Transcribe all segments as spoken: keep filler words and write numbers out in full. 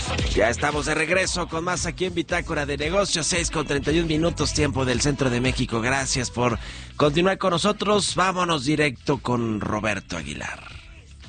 Ya estamos de regreso con más aquí en Bitácora de Negocios, seis con treinta y un minutos, tiempo del centro de México. Gracias por continuar con nosotros. Vámonos directo con Roberto Aguilar.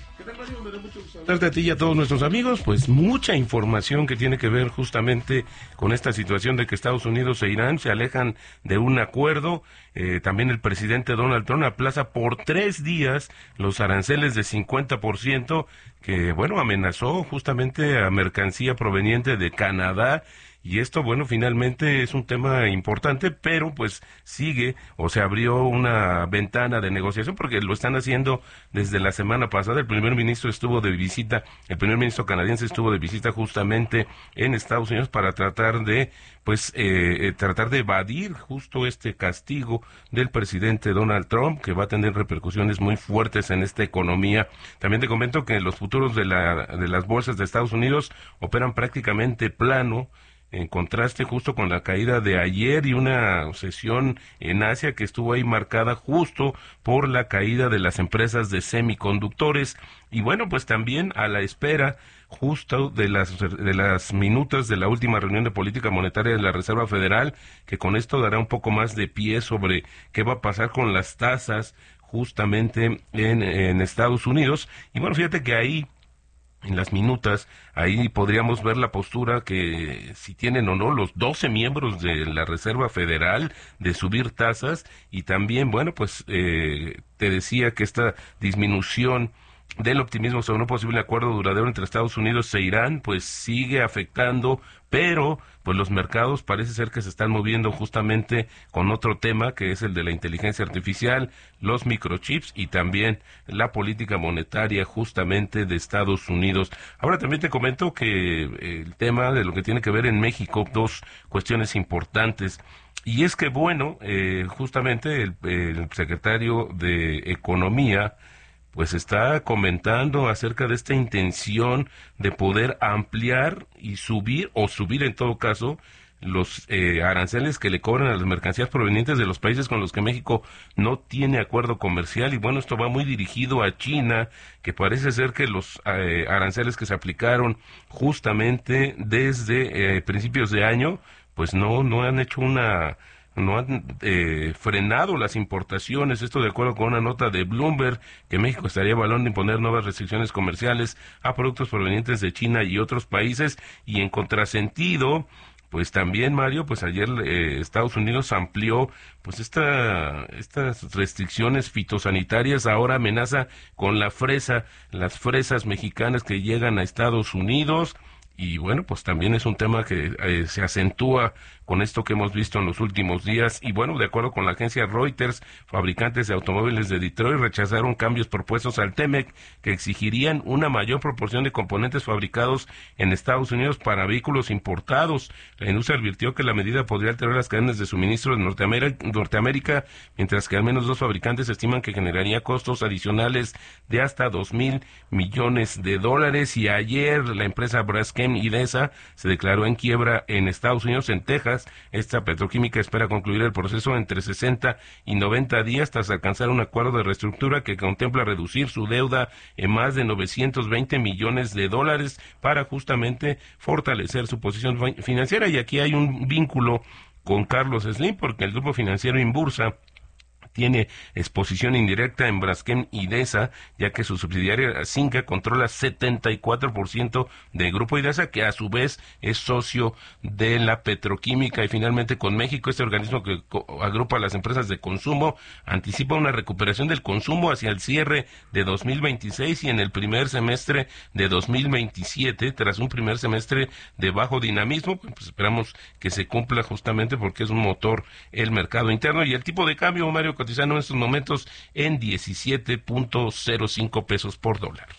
Saludarte a ti y a todos nuestros amigos, pues mucha información que tiene que ver justamente con esta situación de que Estados Unidos e Irán se alejan de un acuerdo. Eh, también el presidente Donald Trump aplaza por tres días los aranceles de cincuenta por ciento que, bueno, amenazó justamente a mercancía proveniente de Canadá. Y esto, bueno, finalmente es un tema importante, pero pues sigue o se abrió una ventana de negociación porque lo están haciendo desde la semana pasada. El primer ministro estuvo de visita, el primer ministro canadiense estuvo de visita justamente en Estados Unidos para tratar de, pues, eh, tratar de evadir justo este castigo del presidente Donald Trump, que va a tener repercusiones muy fuertes en esta economía. También te comento que los futuros de la de las bolsas de Estados Unidos operan prácticamente plano, en contraste justo con la caída de ayer y una sesión en Asia que estuvo ahí marcada justo por la caída de las empresas de semiconductores. Y bueno, pues también a la espera justo de las de las minutas de la última reunión de política monetaria de la Reserva Federal, que con esto dará un poco más de pie sobre qué va a pasar con las tasas justamente en, en Estados Unidos. Y bueno, fíjate que ahí en las minutas, ahí podríamos ver la postura que si tienen o no los doce miembros de la Reserva Federal de subir tasas. Y también, bueno, pues eh, te decía que esta disminución del optimismo sobre un posible acuerdo duradero entre Estados Unidos e Irán, pues sigue afectando, pero pues los mercados parece ser que se están moviendo justamente con otro tema, que es el de la inteligencia artificial, los microchips y también la política monetaria justamente de Estados Unidos. Ahora también te comento que el tema de lo que tiene que ver en México, dos cuestiones importantes. Y es que, bueno, eh, justamente el, el secretario de Economía pues está comentando acerca de esta intención de poder ampliar y subir, o subir en todo caso, los eh, aranceles que le cobran a las mercancías provenientes de los países con los que México no tiene acuerdo comercial. Y bueno, esto va muy dirigido a China, que parece ser que los eh, aranceles que se aplicaron justamente desde eh, principios de año, pues no, no han hecho una... no han eh, frenado las importaciones. Esto de acuerdo con una nota de Bloomberg, que México estaría evaluando imponer nuevas restricciones comerciales a productos provenientes de China y otros países. Y en contrasentido, pues también, Mario, pues ayer eh, Estados Unidos amplió pues esta estas restricciones fitosanitarias. Ahora amenaza con la fresa, las fresas mexicanas que llegan a Estados Unidos. Y bueno, pues también es un tema que eh, se acentúa con esto que hemos visto en los últimos días. Y bueno, de acuerdo con la agencia Reuters, fabricantes de automóviles de Detroit rechazaron cambios propuestos al T-M E C que exigirían una mayor proporción de componentes fabricados en Estados Unidos para vehículos importados. La industria advirtió que la medida podría alterar las cadenas de suministro de Norteamérica, Norteamérica, mientras que al menos dos fabricantes estiman que generaría costos adicionales de hasta dos mil millones de dólares. Y ayer la empresa Braskem Idesa se declaró en quiebra en Estados Unidos. En Texas, esta petroquímica espera concluir el proceso entre sesenta y noventa días tras alcanzar un acuerdo de reestructura que contempla reducir su deuda en más de novecientos veinte millones de dólares para justamente fortalecer su posición financiera. Y aquí hay un vínculo con Carlos Slim, porque el grupo financiero Inbursa tiene exposición indirecta en Braskem Idesa, ya que su subsidiaria Cinca controla setenta y cuatro por ciento del grupo Idesa, que a su vez es socio de la petroquímica. Y finalmente, con México, este organismo que agrupa a las empresas de consumo anticipa una recuperación del consumo hacia el cierre de dos mil veintiséis y en el primer semestre de dos mil veintisiete, tras un primer semestre de bajo dinamismo. Pues esperamos que se cumpla justamente porque es un motor el mercado interno. Y el tipo de cambio, Mario, cotizando en estos momentos en diecisiete punto cero cinco pesos por dólar.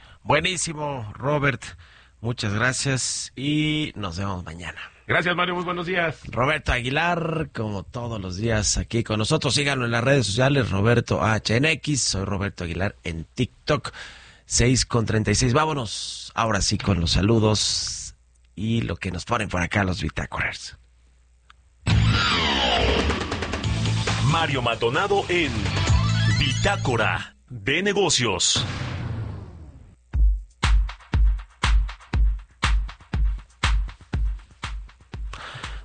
Buenísimo, Robert. Muchas gracias y nos vemos mañana. Gracias, Mario. Muy buenos días. Roberto Aguilar, como todos los días aquí con nosotros. Síganlo en las redes sociales, Roberto H N X. Soy Roberto Aguilar en TikTok, seis con treinta y seis. Vámonos ahora sí con los saludos y lo que nos ponen por acá los bitácoras. Mario Maldonado en Bitácora de Negocios.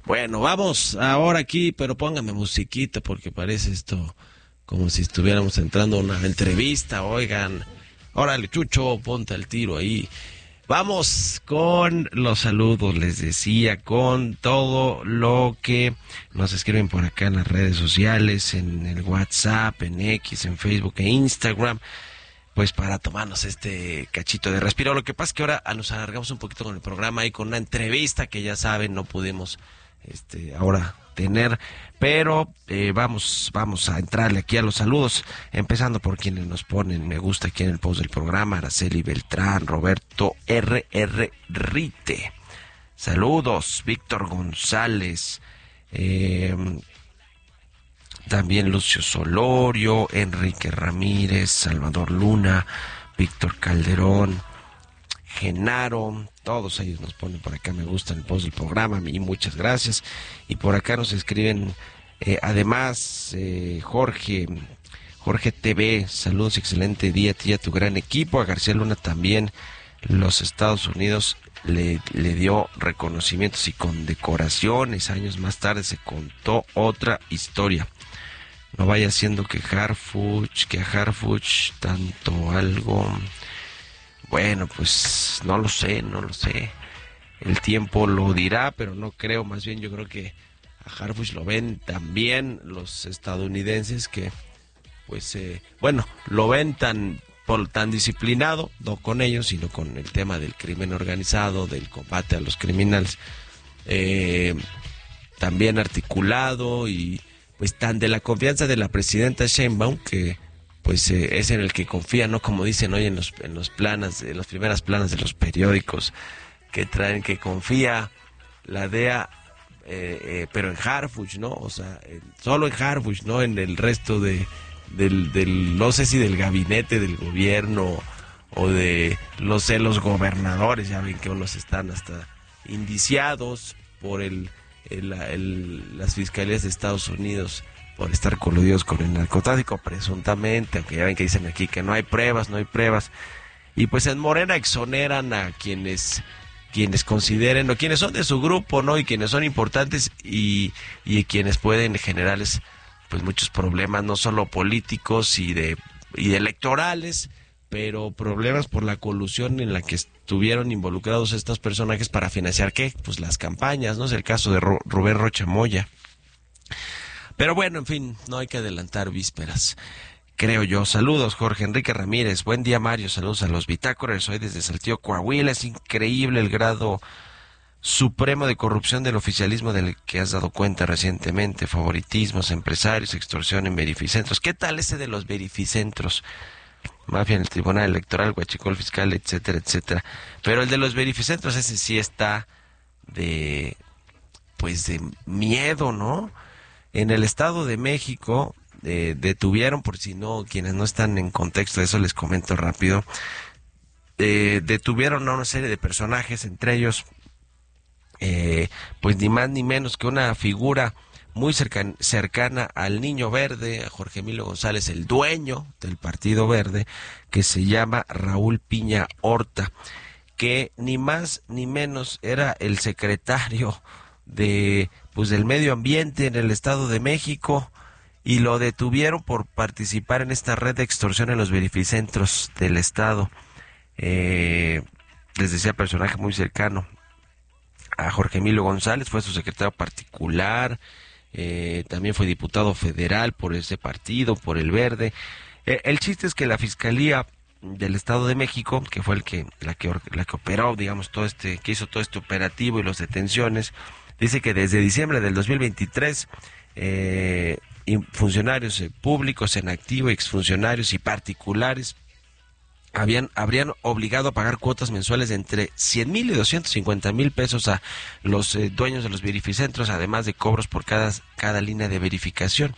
Bueno, vamos ahora aquí, pero póngame musiquita porque parece esto como si estuviéramos entrando a una entrevista. Oigan, órale, Chucho, ponte el tiro ahí. Vamos con los saludos, les decía, con todo lo que nos escriben por acá en las redes sociales, en el WhatsApp, en X, en Facebook e Instagram, pues para tomarnos este cachito de respiro. Lo que pasa es que ahora nos alargamos un poquito con el programa y con una entrevista que ya saben, no pudimos este ahora tener, pero eh, vamos vamos a entrarle aquí a los saludos, empezando por quienes nos ponen me gusta aquí en el post del programa: Araceli Beltrán, Roberto R R Rite, saludos, Víctor González, eh, también Lucio Solorio, Enrique Ramírez, Salvador Luna, Víctor Calderón, Genaro, todos ellos nos ponen por acá me gusta en el post del programa y muchas gracias. Y por acá nos escriben eh, además eh, Jorge, Jorge T V, saludos, excelente día a ti y a tu gran equipo. A García Luna también los Estados Unidos le, le dio reconocimientos y condecoraciones. Años más tarde se contó otra historia. No vaya siendo que Harfuch, que a Harfuch tanto algo... Bueno, pues no lo sé, no lo sé. El tiempo lo dirá, pero no creo. Más bien yo creo que a Harfuch lo ven también los estadounidenses que, pues, eh, bueno, lo ven tan, por, tan disciplinado, no con ellos, sino con el tema del crimen organizado, del combate a los criminales, eh, también articulado y pues tan de la confianza de la presidenta Sheinbaum que... pues eh, es en el que confía, ¿no? Como dicen hoy en los en los planas, en las primeras planas de los periódicos que traen, que confía la D E A, eh, eh, pero en Harfuch, ¿no? O sea, en, solo en Harfuch, ¿no? En el resto de del, del, no sé si del gabinete del gobierno o de, no sé, los gobernadores, ya ven que unos están hasta indiciados por el, el, el las fiscalías de Estados Unidos por estar coludidos con el narcotráfico, presuntamente, aunque ya ven que dicen aquí que no hay pruebas, no hay pruebas. Y pues en Morena exoneran a quienes quienes consideren, o quienes son de su grupo, ¿no? Y quienes son importantes y, y quienes pueden generarles pues muchos problemas, no solo políticos y de, y de electorales, pero problemas por la colusión en la que estuvieron involucrados estos personajes para financiar, ¿qué? Pues las campañas, ¿no? Es el caso de Ro- Rubén Rocha Moya. Pero bueno, en fin, no hay que adelantar vísperas, creo yo. Saludos, Jorge Enrique Ramírez. Buen día, Mario. Saludos a los bitácoras. Soy desde Saltillo, Coahuila. Es increíble el grado supremo de corrupción del oficialismo del que has dado cuenta recientemente. Favoritismos, empresarios, extorsión en verificentros. ¿Qué tal ese de los verificentros? Mafia en el Tribunal Electoral, huachicol fiscal, etcétera, etcétera. Pero el de los verificentros, ese sí está de, pues de miedo, ¿no? En el Estado de México eh, detuvieron, por si no, quienes no están en contexto de eso les comento rápido, eh, detuvieron a una serie de personajes, entre ellos, eh, pues ni más ni menos que una figura muy cercan, cercana al Niño Verde, a Jorge Emilio González, el dueño del Partido Verde, que se llama Raúl Piña Horta, que ni más ni menos era el secretario de pues del medio ambiente en el Estado de México, y lo detuvieron por participar en esta red de extorsión en los verificentros del Estado. Eh, les decía, personaje muy cercano a Jorge Emilio González, fue su secretario particular, eh, también fue diputado federal por ese partido, por el Verde. Eh, el chiste es que la Fiscalía del Estado de México, que fue el que la que la que operó, digamos, todo este, que hizo todo este operativo y las detenciones, dice que desde diciembre del dos mil veintitrés, eh, funcionarios eh, públicos en activo, exfuncionarios y particulares habían habrían obligado a pagar cuotas mensuales de entre cien mil y doscientos cincuenta mil pesos a los eh, dueños de los verificentros, además de cobros por cada, cada línea de verificación.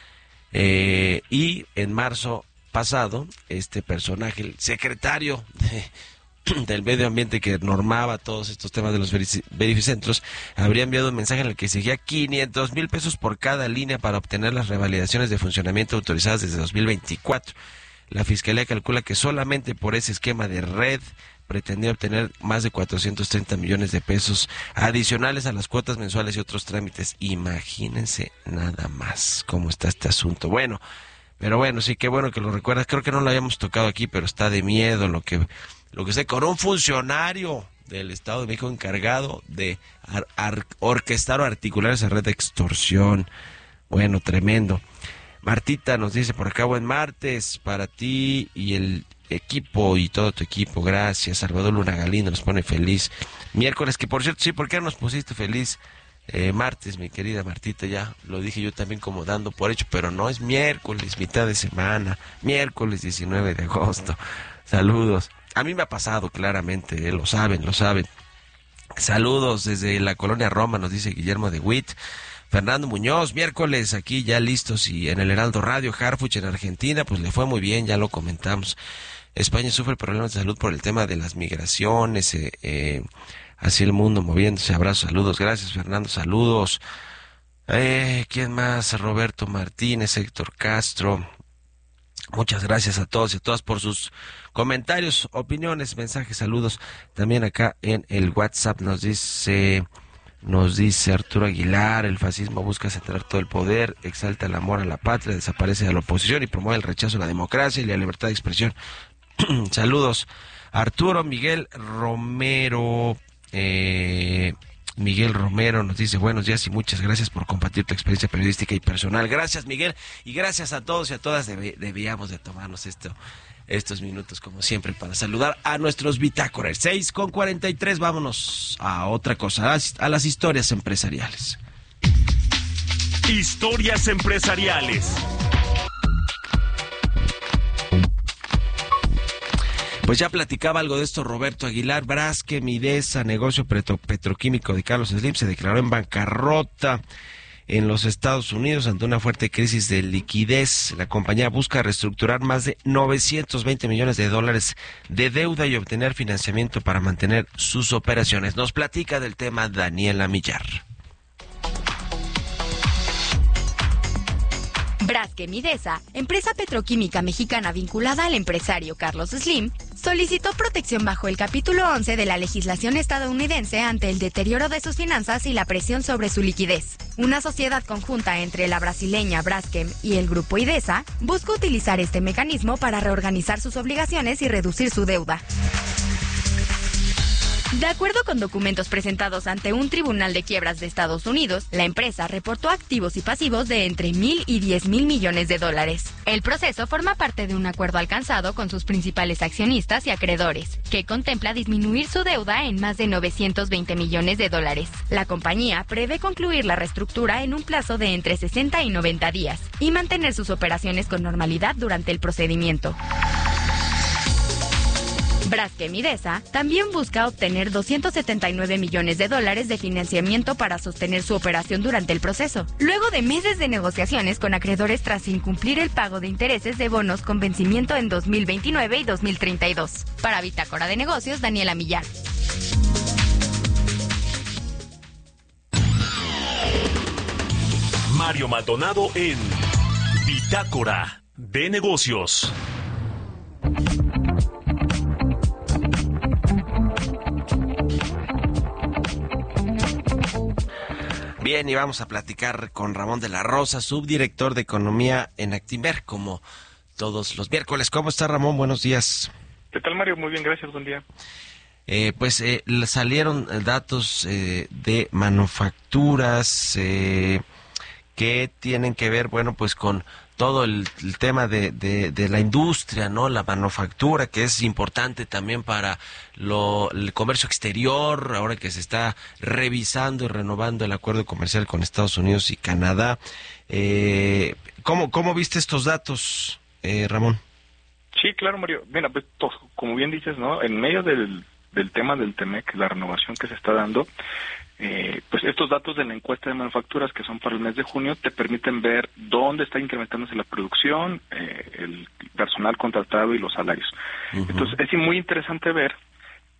Eh, y en marzo pasado, este personaje, el secretario de del medio ambiente que normaba todos estos temas de los verificentros, habría enviado un mensaje en el que exigía quinientos mil pesos por cada línea para obtener las revalidaciones de funcionamiento autorizadas desde dos mil veinticuatro. La Fiscalía calcula que solamente por ese esquema de red pretendía obtener más de cuatrocientos treinta millones de pesos adicionales a las cuotas mensuales y otros trámites. Imagínense nada más cómo está este asunto. Bueno, pero bueno, sí, qué bueno que lo recuerdas. Creo que no lo habíamos tocado aquí, pero está de miedo lo que, lo que sé con un funcionario del Estado de México encargado de ar- ar- orquestar o articular esa red de extorsión. Bueno, tremendo. Martita nos dice por acá, buen martes para ti y el equipo y todo tu equipo, gracias. Salvador Luna Galindo nos pone feliz. Miércoles, que por cierto, sí, ¿por qué nos pusiste feliz eh, martes, mi querida Martita? Ya lo dije yo también como dando por hecho, pero no, es miércoles, mitad de semana, miércoles diecinueve de agosto. Saludos. A mí me ha pasado claramente, eh, lo saben, lo saben. Saludos desde la colonia Roma, nos dice Guillermo de Witt. Fernando Muñoz, miércoles, aquí ya listos y en el Heraldo Radio, Harfuch en Argentina, pues le fue muy bien, ya lo comentamos. España sufre problemas de salud por el tema de las migraciones, eh, eh, así el mundo moviéndose. Abrazos, saludos, gracias Fernando, saludos. Eh, ¿Quién más? Roberto Martínez, Héctor Castro. Muchas gracias a todos y a todas por sus comentarios, opiniones, mensajes, saludos. También acá en el WhatsApp nos dice... Nos dice Arturo Aguilar, el fascismo busca centrar todo el poder, exalta el amor a la patria, desaparece de la oposición y promueve el rechazo a la democracia y la libertad de expresión. Saludos. Arturo Miguel Romero, eh, Miguel Romero nos dice buenos días y muchas gracias por compartir tu experiencia periodística y personal. Gracias, Miguel, y gracias a todos y a todas. Deb- debíamos de tomarnos esto. estos minutos, como siempre, para saludar a nuestros bitácoras. seis con cuarenta y tres, vámonos a otra cosa, a las historias empresariales. Historias empresariales. Pues ya platicaba algo de esto Roberto Aguilar. Braskem, Midesa, negocio petro, petroquímico de Carlos Slim, se declaró en bancarrota en los Estados Unidos ante una fuerte crisis de liquidez. La compañía busca reestructurar más de novecientos veinte millones de dólares de deuda y obtener financiamiento para mantener sus operaciones. Nos platica del tema Daniela Millar. Braskem Idesa, empresa petroquímica mexicana vinculada al empresario Carlos Slim, solicitó protección bajo el capítulo once de la legislación estadounidense ante el deterioro de sus finanzas y la presión sobre su liquidez. Una sociedad conjunta entre la brasileña Braskem y el grupo Idesa busca utilizar este mecanismo para reorganizar sus obligaciones y reducir su deuda. De acuerdo con documentos presentados ante un tribunal de quiebras de Estados Unidos, la empresa reportó activos y pasivos de entre mil y diez mil millones de dólares. El proceso forma parte de un acuerdo alcanzado con sus principales accionistas y acreedores, que contempla disminuir su deuda en más de novecientos veinte millones de dólares. La compañía prevé concluir la reestructura en un plazo de entre sesenta y noventa días y mantener sus operaciones con normalidad durante el procedimiento. Braskem Idesa también busca obtener doscientos setenta y nueve millones de dólares de financiamiento para sostener su operación durante el proceso, luego de meses de negociaciones con acreedores tras incumplir el pago de intereses de bonos con vencimiento en dos mil veintinueve y dos mil treinta y dos. Para Bitácora de Negocios, Daniela Millar. Mario Maldonado en Bitácora de Negocios. Bien, y vamos a platicar con Ramón de la Rosa, subdirector de Economía en Actinver, como todos los miércoles. ¿Cómo está, Ramón? Buenos días. ¿Qué tal, Mario? Muy bien, gracias. Buen día. Eh, pues eh, salieron datos eh, de manufacturas eh, que tienen que ver, bueno, pues con todo el, el tema de, de, de la industria, ¿no? La manufactura, que es importante también para lo, el comercio exterior, ahora que se está revisando y renovando el acuerdo comercial con Estados Unidos y Canadá. Eh, ¿cómo, ¿Cómo viste estos datos, eh, Ramón? Sí, claro, Mario. Mira, pues, to, como bien dices, ¿no? En medio del, del tema del TEMEC, la renovación que se está dando, Eh, pues estos datos de la encuesta de manufacturas que son para el mes de junio te permiten ver dónde está incrementándose la producción, eh, el personal contratado y los salarios. Uh-huh. Entonces es muy interesante ver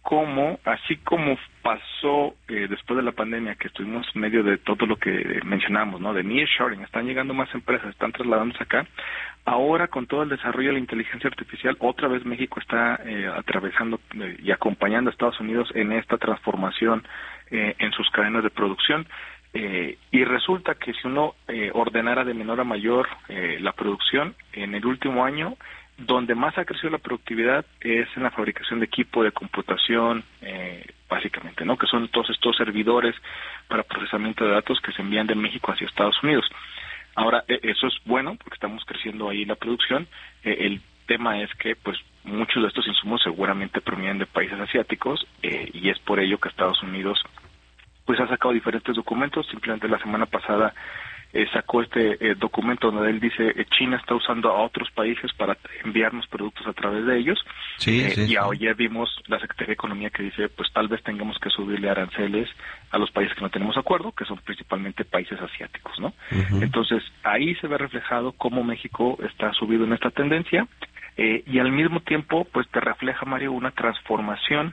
cómo, así como pasó eh, después de la pandemia, que estuvimos en medio de todo lo que mencionamos, ¿no? De nearshoring, están llegando más empresas, están trasladándose acá. Ahora, con todo el desarrollo de la inteligencia artificial, otra vez México está eh, atravesando eh, y acompañando a Estados Unidos en esta transformación eh, en sus cadenas de producción. Eh, y resulta que si uno eh, ordenara de menor a mayor eh, la producción, en el último año, donde más ha crecido la productividad es en la fabricación de equipo de computación, eh, básicamente, ¿no? Que son todos estos servidores para procesamiento de datos que se envían de México hacia Estados Unidos. Ahora, eh, eso es bueno porque estamos creciendo ahí la producción. Eh, el tema es que, pues, muchos de estos insumos seguramente provienen de países asiáticos eh, y es por ello que Estados Unidos, pues, ha sacado diferentes documentos. Simplemente la semana pasada Eh, sacó este eh, documento donde él dice eh, China está usando a otros países para enviarnos productos a través de ellos. Sí, eh, sí, y sí. ayer vimos la Secretaría de Economía que dice, pues tal vez tengamos que subirle aranceles a los países que no tenemos acuerdo, que son principalmente países asiáticos, ¿no? Uh-huh. Entonces, ahí se ve reflejado cómo México está subido en esta tendencia eh, y al mismo tiempo, pues te refleja, Mario, una transformación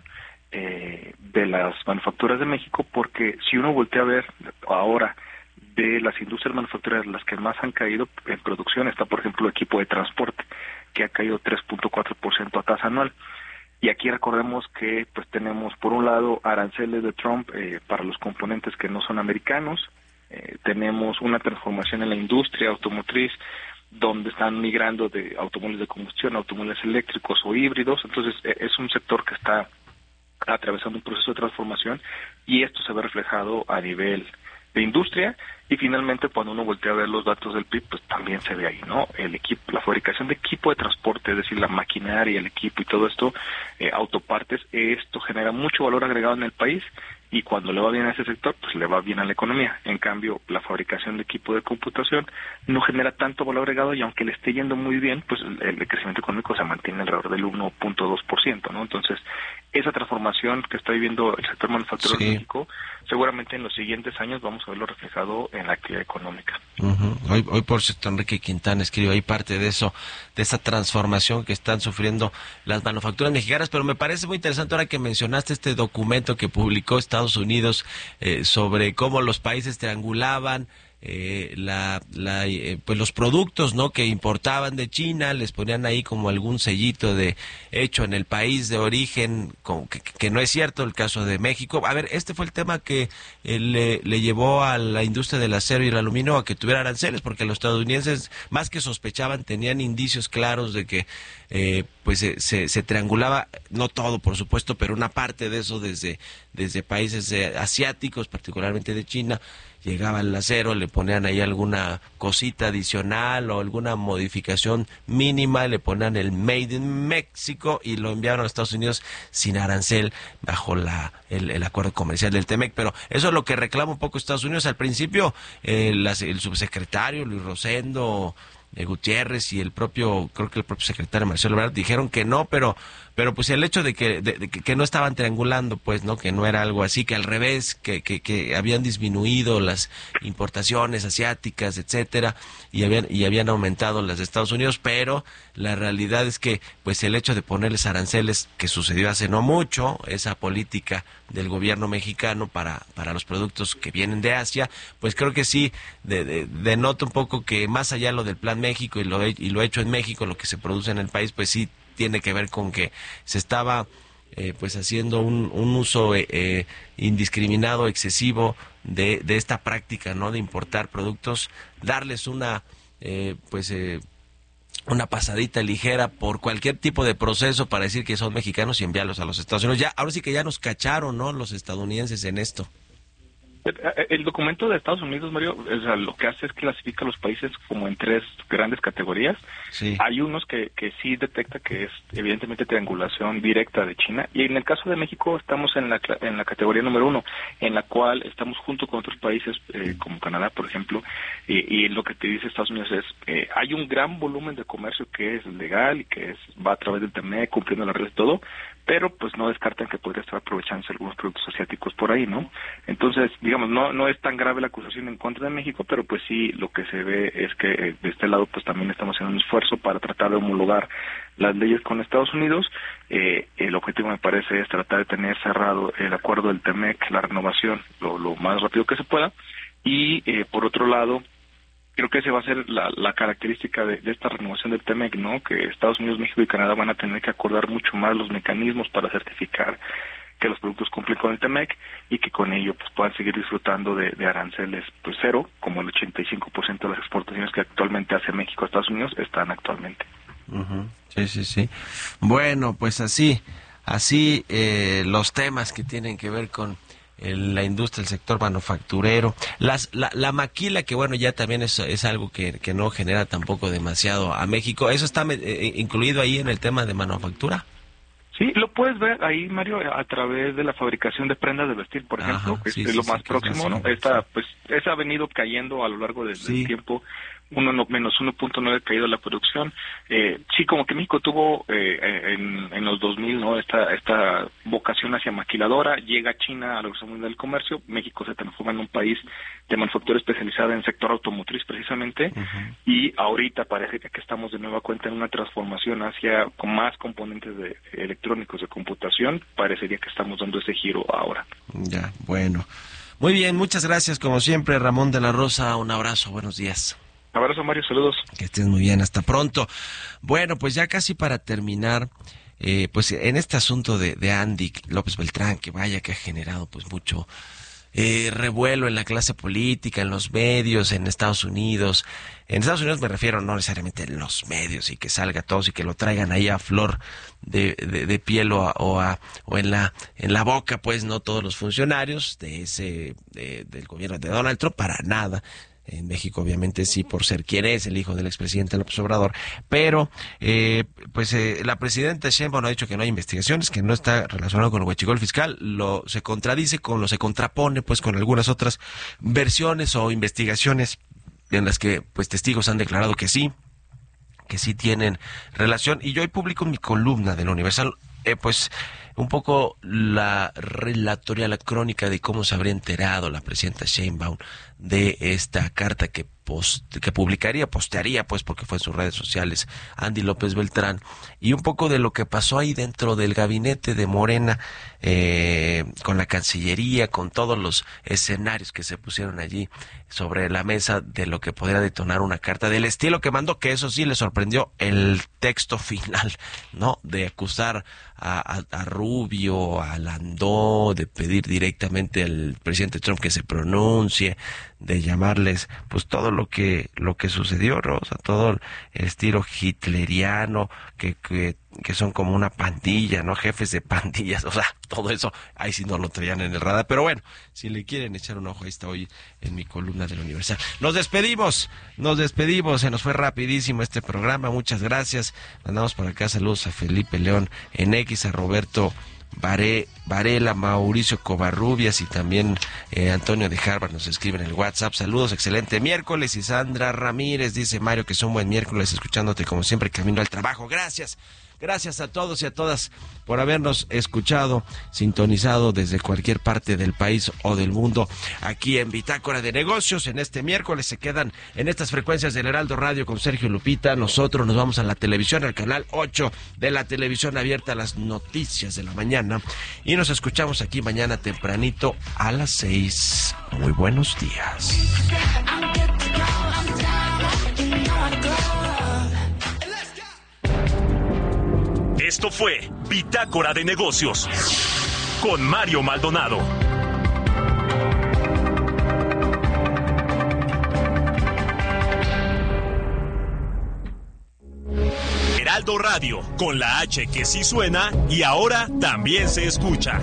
eh, de las manufacturas de México, porque si uno voltea a ver ahora de las industrias manufactureras, las que más han caído en producción, está por ejemplo el equipo de transporte, que ha caído tres punto cuatro por ciento a tasa anual. Y aquí recordemos que pues tenemos por un lado aranceles de Trump eh, para los componentes que no son americanos, eh, tenemos una transformación en la industria automotriz, donde están migrando de automóviles de combustión a automóviles eléctricos o híbridos. Entonces eh, es un sector que está atravesando un proceso de transformación y esto se ve reflejado a nivel de industria. Y finalmente, cuando uno voltea a ver los datos del P I B, pues también se ve ahí, ¿no? El equipo, la fabricación de equipo de transporte, es decir, la maquinaria, el equipo y todo esto, eh, autopartes, esto genera mucho valor agregado en el país y cuando le va bien a ese sector, pues le va bien a la economía. En cambio, la fabricación de equipo de computación no genera tanto valor agregado y aunque le esté yendo muy bien, pues el, el crecimiento económico se mantiene alrededor del uno punto dos por ciento, ¿no? Entonces, esa transformación que está viviendo el sector manufacturero de México, seguramente en los siguientes años vamos a verlo reflejado en la actividad económica. Uh-huh. Hoy, hoy por cierto, Enrique Quintana escribió ahí parte de eso, de esa transformación que están sufriendo las manufacturas mexicanas, pero me parece muy interesante ahora que mencionaste este documento que publicó Estados Unidos eh, sobre cómo los países triangulaban eh, la, la eh, pues los productos, ¿no?, que importaban de China, les ponían ahí como algún sellito de hecho en el país de origen, como que, que no es cierto el caso de México. A ver, este fue el tema que eh, le, le llevó a la industria del acero y el aluminio a que tuviera aranceles, porque los estadounidenses más que sospechaban tenían indicios claros de que eh, pues se, se, se triangulaba, no todo por supuesto, pero una parte de eso desde, desde países eh, asiáticos, particularmente de China. Llegaba el acero, le ponían ahí alguna cosita adicional o alguna modificación mínima, le ponían el Made in México y lo enviaron a Estados Unidos sin arancel bajo la el, el acuerdo comercial del T M E C. Pero eso es lo que reclama un poco Estados Unidos. Al principio eh, las, el subsecretario Luis Rosendo eh, Gutiérrez y el propio, creo que el propio secretario Marcelo Ebrard dijeron que no, pero pero pues el hecho de que de, de, que no estaban triangulando, pues, ¿no?, que no era algo así, que al revés, que, que, que habían disminuido las importaciones asiáticas, etcétera, y habían y habían aumentado las de Estados Unidos, pero la realidad es que pues el hecho de ponerles aranceles, que sucedió hace no mucho, esa política del gobierno mexicano para para los productos que vienen de Asia, pues creo que sí de, de, denota un poco que más allá lo del Plan México y lo y lo hecho en México, lo que se produce en el país, pues sí tiene que ver con que se estaba eh, pues haciendo un, un uso eh, eh, indiscriminado, excesivo de, de esta práctica, ¿no?, de importar productos, darles una eh, pues eh, una pasadita ligera por cualquier tipo de proceso para decir que son mexicanos y enviarlos a los Estados Unidos. Ya, ahora sí que ya nos cacharon, ¿no?, los estadounidenses en esto. El documento de Estados Unidos, Mario, o sea, lo que hace es clasifica a los países como en tres grandes categorías. Sí. Hay unos que, que sí detecta que es evidentemente triangulación directa de China, y en el caso de México estamos en la en la categoría número uno, en la cual estamos junto con otros países eh, como Canadá, por ejemplo, y, y lo que te dice Estados Unidos es eh, hay un gran volumen de comercio que es legal y que es va a través del T M E, cumpliendo las reglas y todo, pero pues no descartan que podría estar aprovechándose algunos productos asiáticos por ahí, ¿no? Entonces, digamos, no no es tan grave la acusación en contra de México, pero pues sí, lo que se ve es que eh, de este lado pues también estamos haciendo un esfuerzo para tratar de homologar las leyes con Estados Unidos. Eh, el objetivo, me parece, es tratar de tener cerrado el acuerdo del T M E C, la renovación, lo, lo más rápido que se pueda, y eh, por otro lado, creo que esa va a ser la, la característica de, de esta renovación del T M E C, ¿no? Que Estados Unidos, México y Canadá van a tener que acordar mucho más los mecanismos para certificar que los productos cumplen con el T M E C y que con ello pues puedan seguir disfrutando de, de aranceles pues cero, como el ochenta y cinco por ciento de las exportaciones que actualmente hace México a Estados Unidos están actualmente. Uh-huh. Sí, sí, sí. Bueno, pues así, así eh, los temas que tienen que ver con el, la industria, el sector manufacturero, las, la, la maquila, que bueno, ya también es, es algo que, que no genera tampoco demasiado a México. ¿Eso está eh, incluido ahí en el tema de manufactura? Sí, lo puedes ver ahí, Mario, a través de la fabricación de prendas de vestir, por ejemplo, Ajá, que sí, es sí, lo sí, más que es próximo, ¿no? la Esta, pues, esa ha venido cayendo a lo largo de, sí. del tiempo, uno no, menos uno punto nueve caído la producción. Eh, sí, como que México tuvo eh, en, en los dos mil, ¿no? Esta, esta vocación hacia maquiladora, llega China a la Organización Mundial del Comercio, México se transforma en un país de manufactura especializada en el sector automotriz precisamente, uh-huh. y ahorita parece que estamos de nueva cuenta en una transformación hacia con más componentes de electrónicos de computación, parecería que estamos dando ese giro ahora. Ya, bueno. Muy bien, muchas gracias como siempre, Ramón de la Rosa, un abrazo, buenos días. Abrazo, Mario, saludos. Que estés muy bien, hasta pronto. Bueno, pues ya casi para terminar, eh, pues en este asunto de, de Andy López Beltrán, que vaya que ha generado pues mucho eh, revuelo en la clase política, en los medios, en Estados Unidos. En Estados Unidos me refiero no necesariamente en los medios y que salga todos y que lo traigan ahí a flor de, de, de piel o, a, o, a, o en la en la boca, pues no todos los funcionarios de ese de, del gobierno de Donald Trump, para nada. En México, obviamente, sí, por ser quien es, el hijo del expresidente López Obrador. Pero, eh, pues, eh, la presidenta Sheinbaum ha dicho que no hay investigaciones, que no está relacionado con el huachicol fiscal. Lo se contradice con lo se contrapone, pues, con algunas otras versiones o investigaciones en las que, pues, testigos han declarado que sí, que sí tienen relación. Y yo hoy publico en mi columna del Universal, eh, pues, un poco la relatoria, la crónica de cómo se habría enterado la presidenta Sheinbaum de esta carta que post, que publicaría, postearía, pues porque fue en sus redes sociales, Andy López Beltrán, y un poco de lo que pasó ahí dentro del gabinete de Morena, eh, con la Cancillería, con todos los escenarios que se pusieron allí sobre la mesa de lo que podría detonar una carta del estilo que mandó, que eso sí le sorprendió el texto final, ¿no? De acusar a, a, a Rubio, a Landó, de pedir directamente al presidente Trump que se pronuncie, de llamarles pues todo lo que lo que sucedió, ¿no? O sea, todo el estilo hitleriano, que, que que son como una pandilla, ¿no? Jefes de pandillas, o sea, todo eso, ahí sí no lo traían en el radar, pero bueno, si le quieren echar un ojo, ahí está hoy en mi columna del Universal. Nos despedimos, nos despedimos, se nos fue rapidísimo este programa, muchas gracias, mandamos por acá saludos a Felipe León en X, a Roberto Varé, Varela, Mauricio Covarrubias y también eh, Antonio de Harvard nos escribe en el WhatsApp. Saludos, excelente miércoles. Y Sandra Ramírez dice, Mario, que es un buen miércoles escuchándote como siempre camino al trabajo. Gracias. Gracias a todos y a todas por habernos escuchado, sintonizado desde cualquier parte del país o del mundo aquí en Bitácora de Negocios. En este miércoles se quedan en estas frecuencias del Heraldo Radio con Sergio Lupita. Nosotros nos vamos a la televisión, al canal ocho de la televisión abierta, a las noticias de la mañana. Y nos escuchamos aquí mañana tempranito a las seis. Muy buenos días. Esto fue Bitácora de Negocios con Mario Maldonado. Heraldo Radio, con la H que sí suena y ahora también se escucha.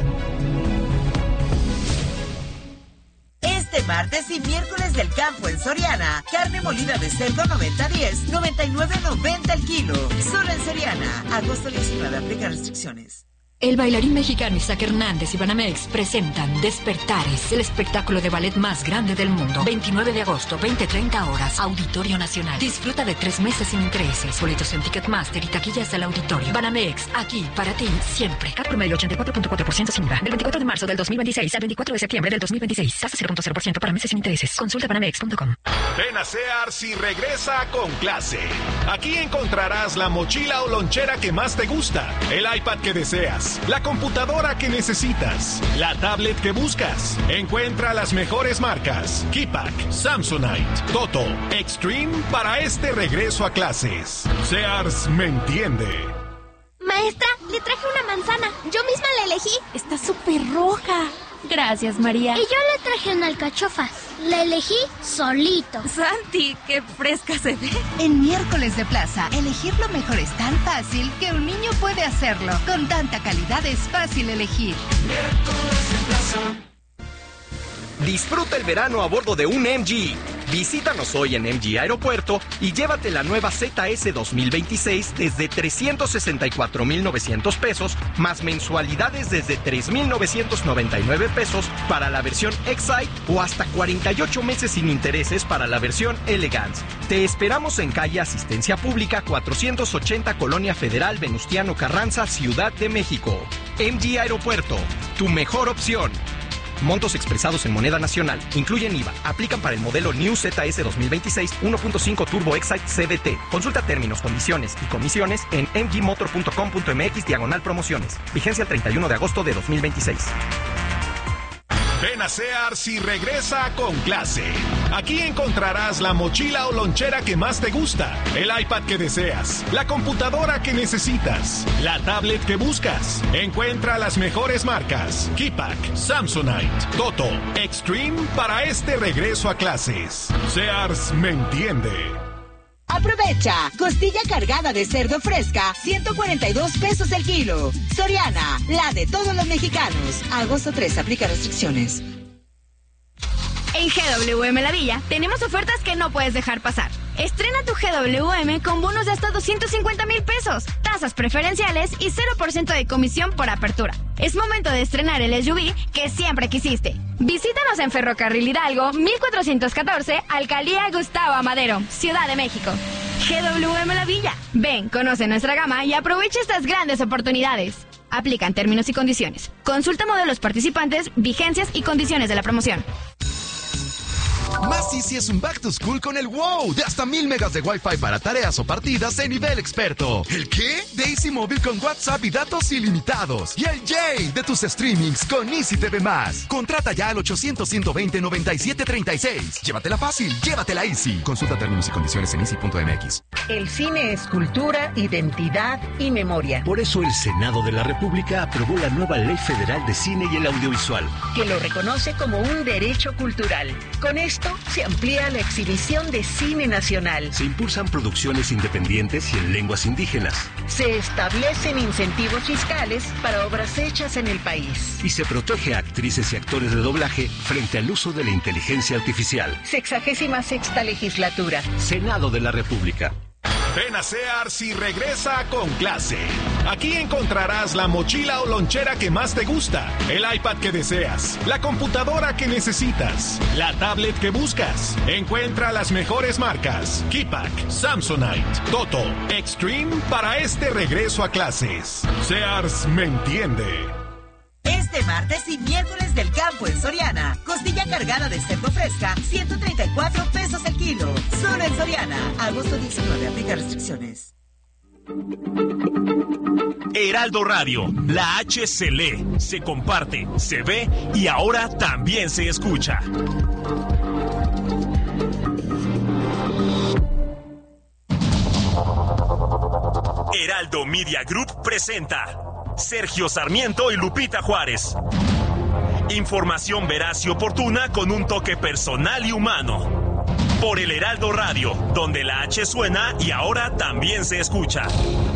Este martes y miércoles del campo en Soriana, carne molida de cerdo noventa diez, noventa y nueve noventa el kilo. Solo en Soriana, agosto diecinueve, aplica restricciones. El bailarín mexicano Isaac Hernández y Banamex presentan Despertares, el espectáculo de ballet más grande del mundo. veintinueve de agosto, veinte treinta horas, Auditorio Nacional. Disfruta de tres meses sin intereses. Boletos en Ticketmaster y taquillas del auditorio. Banamex, aquí para ti, siempre. Cat promedio ochenta y cuatro punto cuatro por ciento sin I V A. Del veinticuatro de marzo del dos mil veintiséis al veinticuatro de septiembre del dos mil veintiséis. Tasa cero punto cero por ciento para meses sin intereses. Consulta banamex punto com. Ven a Sears y regresa con clase. Aquí encontrarás la mochila o lonchera que más te gusta, el iPad que deseas, la computadora que necesitas, la tablet que buscas. Encuentra las mejores marcas: Keypack, Samsonite, Toto, Extreme para este regreso a clases. Sears me entiende. Maestra, le traje una manzana. Yo misma la elegí. Está súper roja. Gracias, María. Y yo le traje una alcachofa. La elegí solito. Santi, qué fresca se ve. En Miércoles de Plaza, elegir lo mejor es tan fácil que un niño puede hacerlo. Con tanta calidad es fácil elegir. Miércoles de Plaza. Disfruta el verano a bordo de un M G. Visítanos hoy en M G Aeropuerto y llévate la nueva Z S dos mil veintiséis desde trescientos sesenta y cuatro mil novecientos pesos, más mensualidades desde tres mil novecientos noventa y nueve pesos para la versión Excite o hasta cuarenta y ocho meses sin intereses para la versión Elegance. Te esperamos en calle Asistencia Pública cuatrocientos ochenta, Colonia Federal, Venustiano Carranza, Ciudad de México. M G Aeropuerto, tu mejor opción. Montos expresados en moneda nacional. Incluyen I V A. Aplican para el modelo New Z S dos mil veintiséis uno punto cinco Turbo Excite C V T. Consulta términos, condiciones y comisiones en m g motor punto com punto m x diagonal promociones. Vigencia el treinta y uno de agosto de dos mil veintiséis. Ven a Sears y regresa con clase. Aquí encontrarás la mochila o lonchera que más te gusta, el iPad que deseas, la computadora que necesitas, la tablet que buscas. Encuentra las mejores marcas: Keypack, Samsonite, Toto, Extreme para este regreso a clases. Sears me entiende. Aprovecha, costilla cargada de cerdo fresca, ciento cuarenta y dos pesos el kilo. Soriana, la de todos los mexicanos. Agosto tres, aplica restricciones. En G W M La Villa tenemos ofertas que no puedes dejar pasar. Estrena tu G W M con bonos de hasta doscientos cincuenta mil pesos, tasas preferenciales y cero por ciento de comisión por apertura. Es momento de estrenar el S U V que siempre quisiste. Visítanos en Ferrocarril Hidalgo, mil cuatrocientos catorce, Alcaldía Gustavo Amadero, Ciudad de México. G W M La Villa. Ven, conoce nuestra gama y aprovecha estas grandes oportunidades. Aplican términos y condiciones. Consulta modelos participantes, vigencias y condiciones de la promoción. Más Easy es un back to school con el wow de hasta mil megas de Wi-Fi para tareas o partidas de nivel experto. ¿El qué? De Easy Móvil con WhatsApp y datos ilimitados. Y el Yay de tus streamings con Easy T V más. Contrata ya al ochocientos, ciento veinte, noventa y siete treinta y seis. Llévatela fácil, llévatela Easy. Consulta términos y condiciones en easy punto m x. El cine es cultura, identidad y memoria. Por eso el Senado de la República aprobó la nueva Ley Federal de Cine y el Audiovisual, que lo reconoce como un derecho cultural. Con esto se amplía la exhibición de cine nacional. Se impulsan producciones independientes y en lenguas indígenas. Se establecen incentivos fiscales para obras hechas en el país. Y se protege a actrices y actores de doblaje frente al uso de la inteligencia artificial. Sexagésima sexta legislatura. Senado de la República. Ven a Sears y regresa con clase. Aquí encontrarás la mochila o lonchera que más te gusta, el iPad que deseas, la computadora que necesitas, la tablet que buscas. Encuentra las mejores marcas: Keypack, Samsonite, Toto, Extreme para este regreso a clases. Sears me entiende. Este martes y miércoles del campo en Soriana. Costilla cargada de cerdo fresca, ciento treinta y cuatro pesos el kilo. Solo en Soriana. Agosto diecinueve, aplica restricciones. Heraldo Radio, la H se lee, se comparte, se ve y ahora también se escucha. Heraldo Media Group presenta Sergio Sarmiento y Lupita Juárez. Información veraz y oportuna con un toque personal y humano. Por el Heraldo Radio, donde la H suena y ahora también se escucha.